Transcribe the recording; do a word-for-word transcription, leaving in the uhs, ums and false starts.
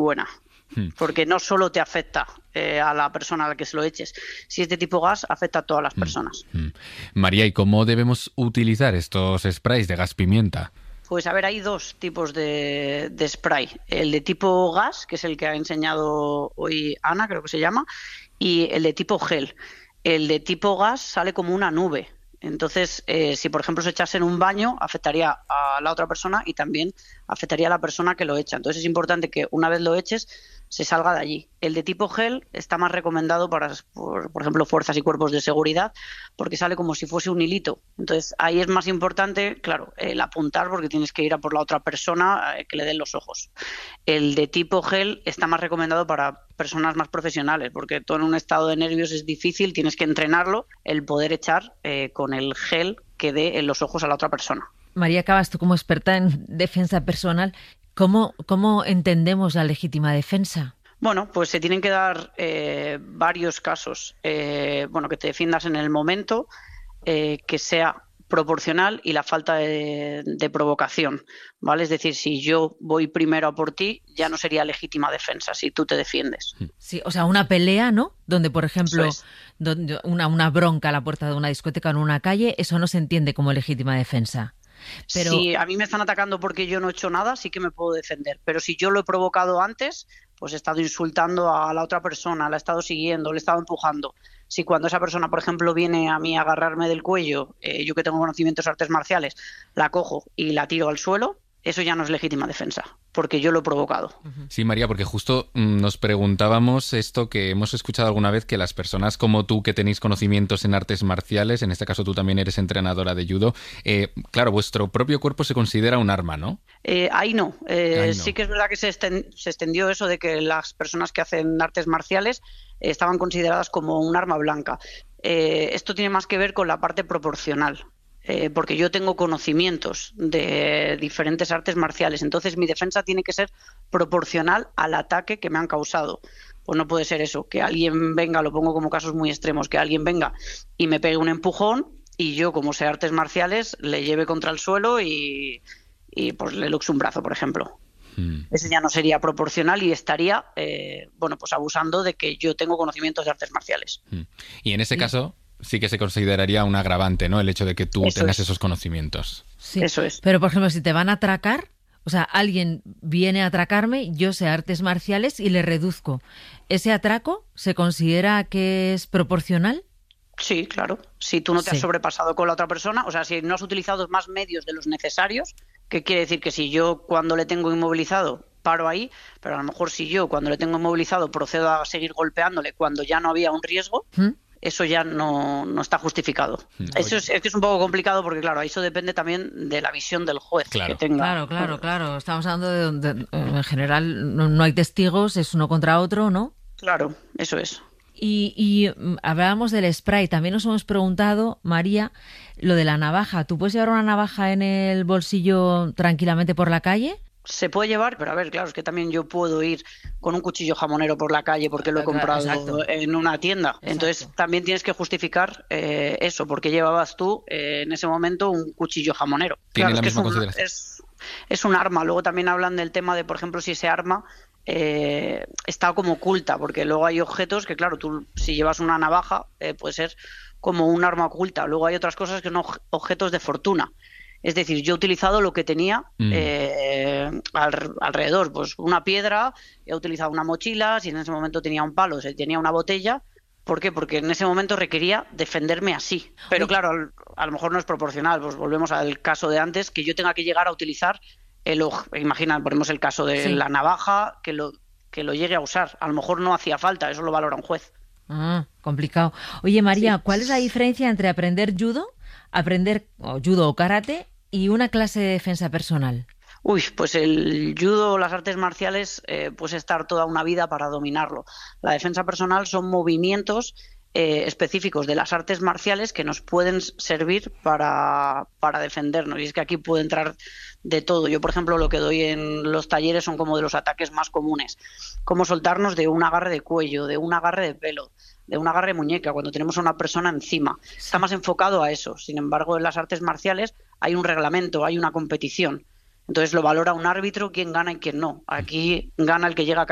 buena. Porque no solo te afecta eh, a la persona a la que se lo eches. Si es de tipo gas, afecta a todas las personas. Mm. María, ¿y cómo debemos utilizar estos sprays de gas pimienta? Pues a ver, hay dos tipos de, de spray. El de tipo gas, que es el que ha enseñado hoy Ana, creo que se llama, y el de tipo gel. El de tipo gas sale como una nube. Entonces, eh, si por ejemplo se echase en un baño, afectaría a la otra persona y también afectaría a la persona que lo echa. Entonces es importante que una vez lo eches, se salga de allí. El de tipo gel está más recomendado para, por, por ejemplo, fuerzas y cuerpos de seguridad, porque sale como si fuese un hilito. Entonces ahí es más importante, claro, el apuntar, porque tienes que ir a por la otra persona eh, que le den los ojos. El de tipo gel está más recomendado para personas más profesionales, porque todo en un estado de nervios es difícil, tienes que entrenarlo, el poder echar eh, con el gel que dé en los ojos a la otra persona. María Cabas, tú como experta en defensa personal, ¿cómo, cómo entendemos la legítima defensa? Bueno, pues se tienen que dar eh, varios casos. Eh, bueno, que te defiendas en el momento, eh, que sea proporcional y la falta de, de provocación, ¿vale? Es decir, si yo voy primero a por ti, ya no sería legítima defensa si tú te defiendes. Sí, o sea, una pelea, ¿no? Donde, por ejemplo, es. donde una, una bronca a la puerta de una discoteca o en una calle, eso no se entiende como legítima defensa. Pero... Si a mí me están atacando porque yo no he hecho nada, sí que me puedo defender. Pero si yo lo he provocado antes, pues he estado insultando a la otra persona, la he estado siguiendo, le he estado empujando. Si cuando esa persona, por ejemplo, viene a mí a agarrarme del cuello, eh, yo que tengo conocimientos de artes marciales, la cojo y la tiro al suelo, eso ya no es legítima defensa, porque yo lo he provocado. Sí, María, porque justo nos preguntábamos esto que hemos escuchado alguna vez, que las personas como tú que tenéis conocimientos en artes marciales, en este caso tú también eres entrenadora de judo, eh, claro, vuestro propio cuerpo se considera un arma, ¿no? Eh, ahí no. Eh, ahí no. Sí que es verdad que se, estend- se extendió eso de que las personas que hacen artes marciales eh, estaban consideradas como un arma blanca. Eh, esto tiene más que ver con la parte proporcional. Eh, porque yo tengo conocimientos de diferentes artes marciales, entonces mi defensa tiene que ser proporcional al ataque que me han causado. Pues no puede ser eso, que alguien venga, lo pongo como casos muy extremos, que alguien venga y me pegue un empujón y yo, como sé artes marciales, le lleve contra el suelo y, y pues le luxe un brazo, por ejemplo. Hmm. Ese ya no sería proporcional y estaría eh, bueno, pues abusando de que yo tengo conocimientos de artes marciales. Hmm. Y en ese caso... sí que se consideraría un agravante, ¿no? El hecho de que tú Eso tengas es. esos conocimientos. Sí, eso es. Pero, por ejemplo, si te van a atracar, o sea, alguien viene a atracarme, yo sé artes marciales y le reduzco. ¿Ese atraco se considera que es proporcional? Sí, claro. Si tú no te Sí. has sobrepasado con la otra persona, o sea, si no has utilizado más medios de los necesarios, ¿qué quiere decir? Que si yo cuando le tengo inmovilizado paro ahí, pero a lo mejor si yo cuando le tengo inmovilizado procedo a seguir golpeándole cuando ya no había un riesgo... ¿Mm? Eso ya no, no está justificado. Oye. Eso es, es que es un poco complicado porque, claro, eso depende también de la visión del juez claro. que tenga. Claro, claro, claro. Estamos hablando de donde en general no, no hay testigos, es uno contra otro, ¿no? Claro, eso es. Y, y hablábamos del spray. También nos hemos preguntado, María, lo de la navaja. ¿Tú puedes llevar una navaja en el bolsillo tranquilamente por la calle? Se puede llevar, pero a ver, claro, es que también yo puedo ir con un cuchillo jamonero por la calle porque lo he comprado Exacto. en una tienda. Exacto. Entonces también tienes que justificar eh, eso, porque llevabas tú eh, en ese momento un cuchillo jamonero. Tiene Claro, la es que misma es un, consideración. es, es un arma. Luego también hablan del tema de, por ejemplo, si ese arma eh, está como oculta, porque luego hay objetos que, claro, tú si llevas una navaja eh, puede ser como un arma oculta. Luego hay otras cosas que son objetos de fortuna. Es decir, yo he utilizado lo que tenía mm. eh, al, alrededor, pues una piedra, he utilizado una mochila, si en ese momento tenía un palo, si tenía una botella. ¿Por qué? Porque en ese momento requería defenderme así. Pero claro, a lo mejor no es proporcional. Pues volvemos al caso de antes, que yo tenga que llegar a utilizar el ojo. Imagina, ponemos el caso de sí. la navaja, que lo, que lo llegue a usar. A lo mejor no hacía falta, eso lo valora un juez. Ah, complicado. Oye, María, Sí. ¿cuál es la diferencia entre aprender judo, aprender oh, judo o karate y una clase de defensa personal? Uy, pues el judo, las artes marciales, eh, pues estar toda una vida para dominarlo. La defensa personal son movimientos eh, específicos de las artes marciales que nos pueden servir para, para defendernos. Y es que aquí puede entrar de todo. Yo, por ejemplo, lo que doy en los talleres son como de los ataques más comunes. Cómo soltarnos de un agarre de cuello, de un agarre de pelo, de un agarre de muñeca, cuando tenemos a una persona encima. Está más enfocado a eso. Sin embargo, en las artes marciales hay un reglamento, hay una competición. Entonces lo valora un árbitro quién gana y quién no. Aquí gana el que llega a